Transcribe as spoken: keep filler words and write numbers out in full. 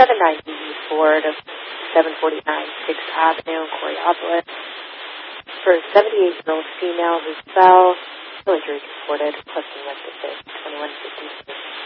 seven ninety Ford, seven forty-nine sixth Avenue, Coraopolis. For a seventy-eight-year-old female who fell, no injuries reported, plus the twenty-one fifty-six.